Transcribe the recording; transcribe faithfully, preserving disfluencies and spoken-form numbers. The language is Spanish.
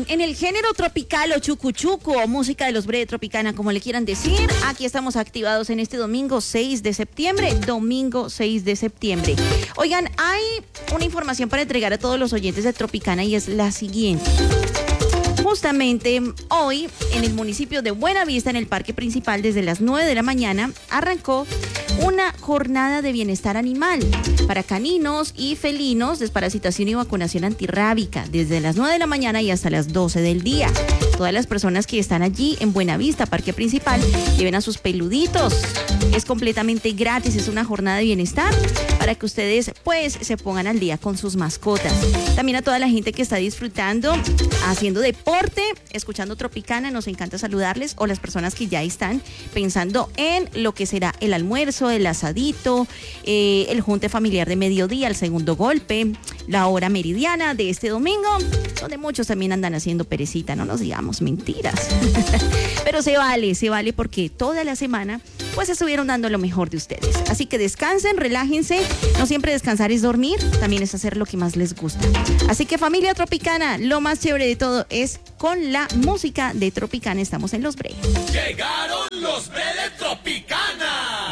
en el género tropical o chucuchuco o música de los Bre Tropicana, como le quieran decir, aquí estamos activados en este domingo seis de septiembre, domingo seis de septiembre. Oigan, hay una información para entregar a todos los oyentes de Tropicana y es la siguiente. Justamente hoy, en el municipio de Buenavista, en el parque principal, desde las nueve de la mañana, arrancó una jornada de bienestar animal para caninos y felinos, desparasitación y vacunación antirrábica, desde las nueve de la mañana y hasta las doce del día. Todas las personas que están allí en Buenavista, parque principal, lleven a sus peluditos. Es completamente gratis, es una jornada de bienestar para que ustedes pues se pongan al día con sus mascotas. También a toda la gente que está disfrutando, haciendo deporte, escuchando Tropicana, nos encanta saludarles, o las personas que ya están pensando en lo que será el almuerzo, el asadito, eh, el junte familiar de mediodía, el segundo golpe, la hora meridiana de este domingo, donde muchos también andan haciendo perecita, no nos digamos mentiras. Pero se vale, se vale porque toda la semana pues estuvieron dando lo mejor de ustedes. Así que descansen, relájense, no siempre descansar es dormir, también es hacer lo que más les gusta. Así que familia Tropicana, lo más chévere de todo es con la música de Tropicana, estamos en Los Bre. Llegaron los Bre de Tropicana.